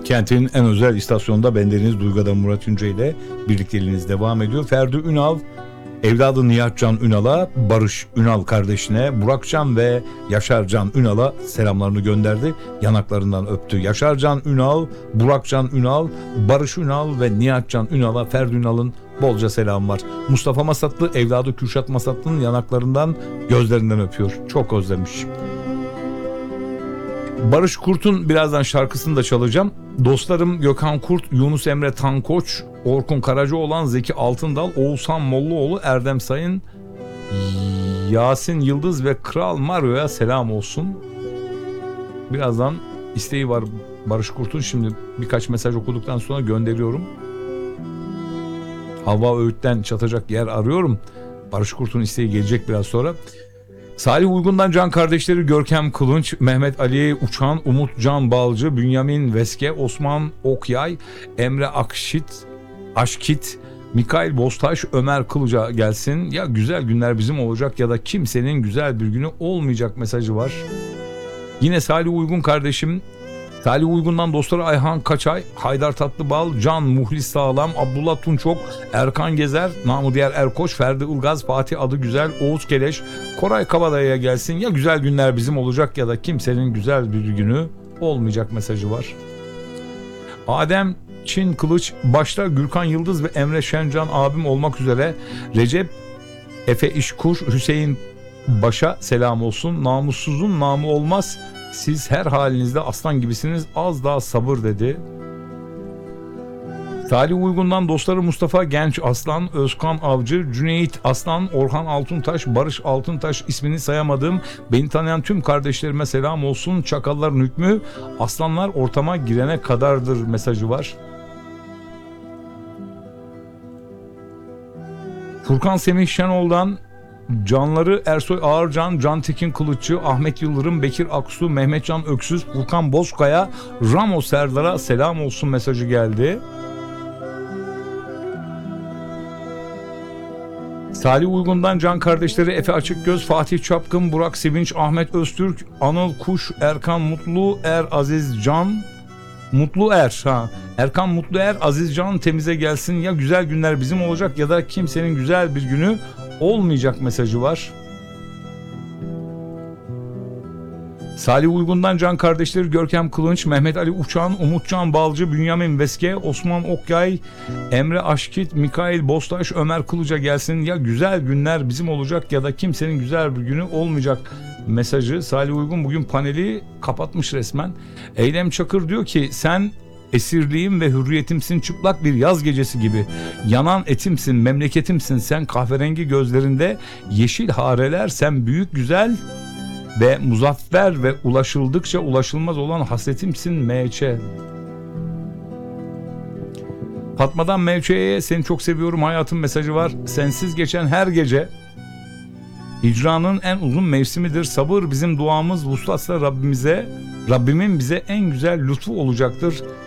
Kentin en özel istasyonunda bendeniz Duygu Adam Murat Ünce ile birlikteliğiniz devam ediyor. Ferdi Ünal, evladı Nihatcan Ünal'a, Barış Ünal kardeşine, Burakcan ve Yaşarcan Ünal'a selamlarını gönderdi. Yanaklarından öptü. Yaşarcan Ünal, Burakcan Ünal, Barış Ünal ve Nihatcan Ünal'a Ferdi Ünal'ın bolca selam var. Mustafa Masatlı, evladı Kürşat Masatlı'nın yanaklarından, gözlerinden öpüyor. Çok özlemiş. Barış Kurt'un birazdan şarkısını da çalacağım. Dostlarım Gökhan Kurt, Yunus Emre Tankoç, Orkun Karacaoğlan, Zeki Altındal, Oğuzhan Mollaoğlu, Erdem Sayın, Yasin Yıldız ve Kral Mario'ya selam olsun. Birazdan isteği var Barış Kurt'un. Şimdi birkaç mesaj okuduktan sonra gönderiyorum. Havva Öğüt'ten çatacak yer arıyorum. Barış Kurt'un isteği gelecek biraz sonra. Salih Uygun'dan Can kardeşleri Görkem Kılınç, Mehmet Ali Uçan, Umut Can Balcı, Bünyamin Veske, Osman Okyay, Emre Aşkit, Mikail Boztaş, Ömer Kılıca gelsin. Ya güzel günler bizim olacak ya da kimsenin güzel bir günü olmayacak mesajı var. Yine Salih Uygun kardeşim. Salih Uygun'dan dostları Ayhan Kaçay, Haydar Tatlıbal, Can Muhlis Sağlam, Abdullah Tunçok, Erkan Gezer, namı diğer Erkoç, Ferdi Ilgaz, Fatih Adıgüzel, Oğuz Keleş, Koray Kabadayı'ya gelsin. Ya güzel günler bizim olacak ya da kimsenin güzel bir günü olmayacak mesajı var. Adem Çin Kılıç, başta Gürkan Yıldız ve Emre Şencan abim olmak üzere Recep Efe İşkur, Hüseyin Baş'a selam olsun. Namussuzun namı olmaz. Siz her halinizde aslan gibisiniz, az daha sabır dedi. Salih Uygun'dan dostları Mustafa Genç Aslan, Özkan Avcı, Cüneyt Aslan, Orhan Altuntaş, Barış Altuntaş, ismini sayamadığım beni tanıyan tüm kardeşlerime selam olsun. Çakalların hükmü aslanlar ortama girene kadardır mesajı var. Furkan Semih Şenol'dan Canları Ersoy Ağırcan, Can Tekin Kılıççı, Ahmet Yıldırım, Bekir Aksu, Mehmetcan Öksüz, Furkan Bozkaya, Ramos Serdar'a selam olsun mesajı geldi. Salih Uygun'dan Can kardeşleri Efe Açıkgöz, Fatih Çapkın, Burak Sevinç, Ahmet Öztürk, Anıl Kuş, Erkan Mutluer, Erkan Mutluer, Azizcan temize gelsin. Ya güzel günler bizim olacak ya da kimsenin güzel bir günü olmayacak mesajı var. Salih Uygun'dan Can kardeşleri Görkem Kılınç, Mehmet Ali Uçan, Umutcan Balcı, Bünyamin Veske, Osman Okyay, Emre Aşkit, Mikail Boztaş, Ömer Kılıca gelsin. Ya güzel günler bizim olacak ya da kimsenin güzel bir günü olmayacak mesajı. Salih Uygun bugün paneli kapatmış resmen. Eylem Çakır diyor ki sen esirliğim ve hürriyetimsin, çıplak bir yaz gecesi gibi. Yanan etimsin, memleketimsin sen, kahverengi gözlerinde yeşil hareler, sen büyük güzel ve muzaffer ve ulaşıldıkça ulaşılmaz olan hasretimsin M.Ç. Fatma'dan M.Ç.'ye seni çok seviyorum hayatım mesajı var. Sensiz geçen her gece icranın en uzun mevsimidir. Sabır bizim duamız, vuslatsa Rabbimin bize en güzel lütfu olacaktır.